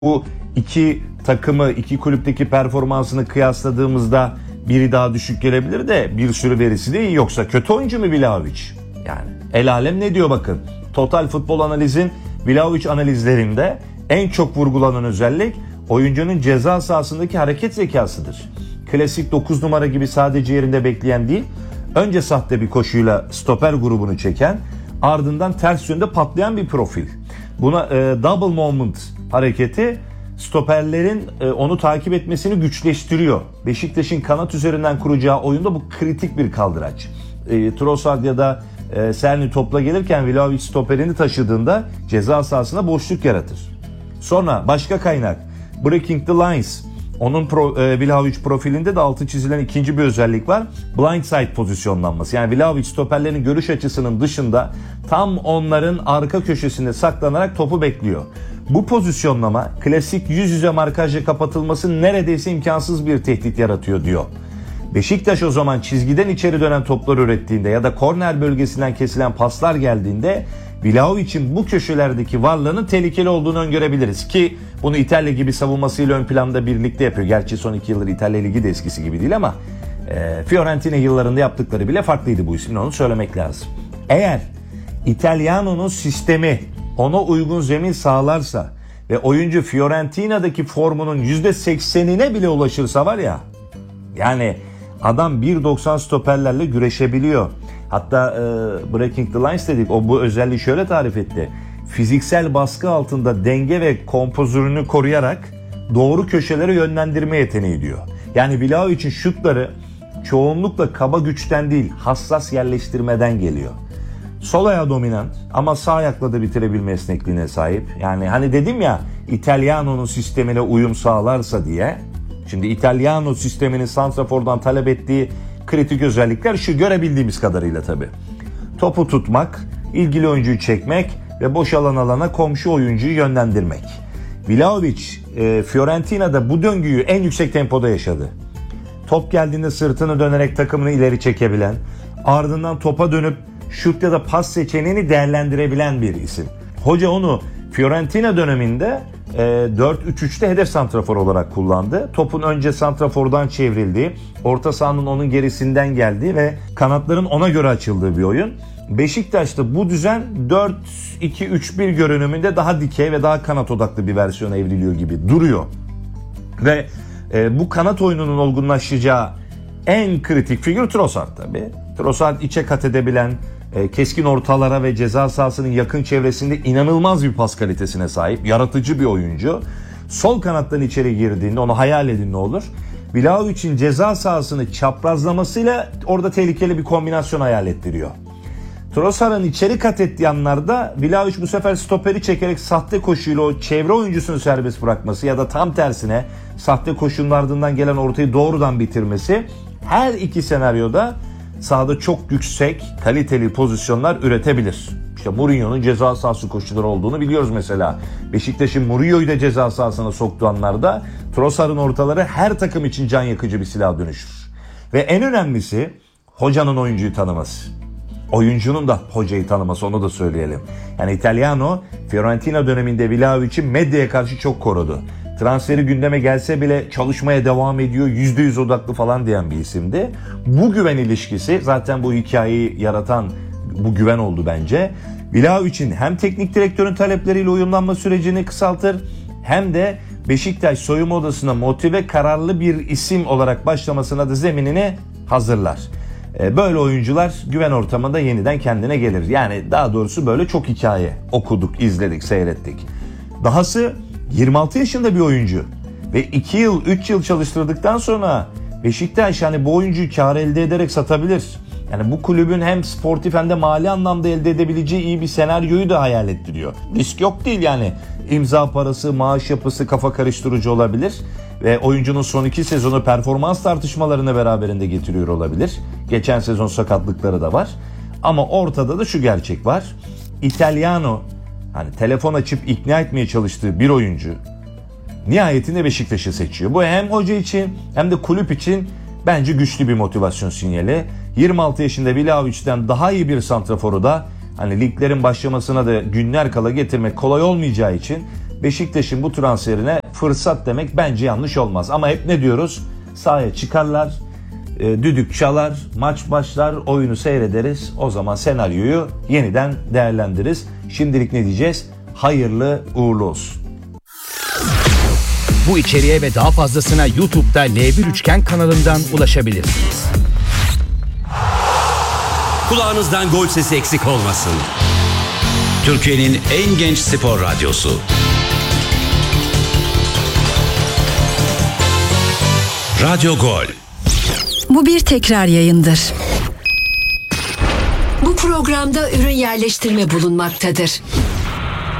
Bu iki takımı, iki kulüpteki performansını kıyasladığımızda biri daha düşük gelebilir de bir sürü verisi de iyi. Yoksa kötü oyuncu mu Vlahovic? Yani el alem ne diyor bakın. Total Futbol Analiz'in Vlahovic analizlerinde en çok vurgulanan özellik oyuncunun ceza sahasındaki hareket zekasıdır. Klasik 9 numara gibi sadece yerinde bekleyen değil, önce sahte bir koşuyla stoper grubunu çeken, ardından ters yönde patlayan bir profil. Buna double movement hareketi stoperlerin onu takip etmesini güçleştiriyor. Beşiktaş'ın kanat üzerinden kuracağı oyunda bu kritik bir kaldıraç. Trossard ya da Serni topla gelirken Vlahovic stoperini taşıdığında ceza sahasına boşluk yaratır. Sonra başka kaynak Breaking the Lines. Onun Vlahovic profilinde de altı çizilen ikinci bir özellik var. Blindside pozisyonlanması. Yani Vlahovic stoperlerin görüş açısının dışında tam onların arka köşesinde saklanarak topu bekliyor. Bu pozisyonlama klasik yüz yüze markajla kapatılması neredeyse imkansız bir tehdit yaratıyor diyor. Beşiktaş o zaman çizgiden içeri dönen toplar ürettiğinde ya da korner bölgesinden kesilen paslar geldiğinde Vlahovic'in bu köşelerdeki varlığının tehlikeli olduğunu öngörebiliriz ki bunu İtalya gibi savunmasıyla ön planda birlikte yapıyor. Gerçi son 2 yıldır İtalya Ligi de eskisi gibi değil ama Fiorentina yıllarında yaptıkları bile farklıydı bu ismin, onu söylemek lazım. Eğer Italiano'nun sistemi ona uygun zemin sağlarsa ve oyuncu Fiorentina'daki formunun %80'ine bile ulaşırsa var ya, yani adam 1.90 stoperlerle güreşebiliyor. Hatta Breaking the Lines dedik. O bu özelliği şöyle tarif etti. Fiziksel baskı altında denge ve kompozörünü koruyarak doğru köşelere yönlendirme yeteneği diyor. Yani Vlahovic'in şutları çoğunlukla kaba güçten değil, hassas yerleştirmeden geliyor. Sol ayağı dominant ama sağ ayakla da bitirebilme esnekliğine sahip. Yani hani dedim ya, Italiano'nun sistemine uyum sağlarsa diye. Şimdi Italiano sisteminin santrafordan talep ettiği kritik özellikler şu, görebildiğimiz kadarıyla tabii. Topu tutmak, ilgili oyuncuyu çekmek ve boşalan alana komşu oyuncuyu yönlendirmek. Vlahovic Fiorentina'da bu döngüyü en yüksek tempoda yaşadı. Top geldiğinde sırtını dönerek takımını ileri çekebilen, ardından topa dönüp şut ya da pas seçeneğini değerlendirebilen bir isim. Hoca onu Fiorentina döneminde 4-3-3'te hedef santrafor olarak kullandı. Topun önce santrafordan çevrildiği, orta sahanın onun gerisinden geldiği ve kanatların ona göre açıldığı bir oyun. Beşiktaş'ta bu düzen 4-2-3-1 görünümünde daha dikey ve daha kanat odaklı bir versiyona evriliyor gibi duruyor. Ve bu kanat oyununun olgunlaşacağı en kritik figür Trossard tabii. Trossard içe kat edebilen, keskin ortalara ve ceza sahasının yakın çevresinde inanılmaz bir pas kalitesine sahip, yaratıcı bir oyuncu. Sol kanattan içeri girdiğinde onu hayal edin ne olur. Vlahovic'in ceza sahasını çaprazlamasıyla orada tehlikeli bir kombinasyon hayal ettiriyor. Trossard'ın içeri kat ettiği anlarda Vlahovic bu sefer stoperi çekerek sahte koşuyla o çevre oyuncusunu serbest bırakması ya da tam tersine sahte koşunun ardından gelen ortayı doğrudan bitirmesi, her iki senaryoda sahada çok yüksek, kaliteli pozisyonlar üretebilir. İşte Mourinho'nun ceza sahası koşuları olduğunu biliyoruz mesela. Beşiktaş'ın Mourinho'yu da ceza sahasına soktuğu anlarda Trossard'ın ortaları her takım için can yakıcı bir silah dönüşür. Ve en önemlisi hocanın oyuncuyu tanıması. Oyuncunun da hocayı tanıması, onu da söyleyelim. Yani Italiano Fiorentina döneminde Vlahovic'i medyaya karşı çok korudu. Transferi gündeme gelse bile çalışmaya devam ediyor, %100 odaklı falan diyen bir isimdi. Bu güven ilişkisi zaten bu hikayeyi yaratan bu güven oldu bence. Vlahovic'in hem teknik direktörün talepleriyle uyumlanma sürecini kısaltır, hem de Beşiktaş soyunma odasına motive, kararlı bir isim olarak başlamasına da zeminini hazırlar. Böyle oyuncular güven ortamında yeniden kendine gelir. Yani daha doğrusu böyle çok hikaye okuduk, izledik, seyrettik. Dahası 26 yaşında bir oyuncu ve 2 yıl 3 yıl çalıştırdıktan sonra Beşiktaş hani bu oyuncuyu kar elde ederek satabilir. Yani bu kulübün hem sportif hem de mali anlamda elde edebileceği iyi bir senaryoyu da hayal ettiriyor. Risk yok değil yani. İmza parası, maaş yapısı kafa karıştırıcı olabilir ve oyuncunun son 2 sezonu performans tartışmalarını beraberinde getiriyor olabilir. Geçen sezon sakatlıkları da var. Ama ortada da şu gerçek var. Italiano, hani telefon açıp ikna etmeye çalıştığı bir oyuncu nihayetinde Beşiktaş'ı seçiyor. Bu hem hoca için hem de kulüp için bence güçlü bir motivasyon sinyali. 26 yaşında Vlahovic'den daha iyi bir santraforu da hani liglerin başlamasına da günler kala getirmek kolay olmayacağı için Beşiktaş'ın bu transferine fırsat demek bence yanlış olmaz. Ama hep ne diyoruz? Sahaya çıkarlar, düdük çalar, maç başlar, oyunu seyrederiz. O zaman senaryoyu yeniden değerlendiririz. Şimdilik ne diyeceğiz? Hayırlı uğurlu olsun. Bu içeriğe ve daha fazlasına YouTube'da L1 Üçgen kanalından ulaşabilirsiniz. Kulağınızdan gol sesi eksik olmasın. Türkiye'nin en genç spor radyosu. Radyo Gol. Bu bir tekrar yayındır. Bu programda ürün yerleştirme bulunmaktadır.